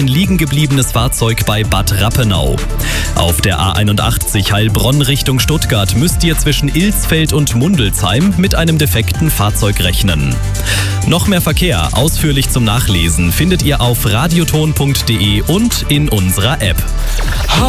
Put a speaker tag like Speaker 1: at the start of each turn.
Speaker 1: ein liegengebliebenes Fahrzeug bei Bad Rappenau. Auf der A81 Heilbronn Richtung Stuttgart müsst ihr zwischen Ilsfeld und Mundelsheim mit einem defekten Fahrzeug rechnen. Noch mehr Verkehr ausführlich zum Nachlesen findet ihr auf radioton.de und in unserer App.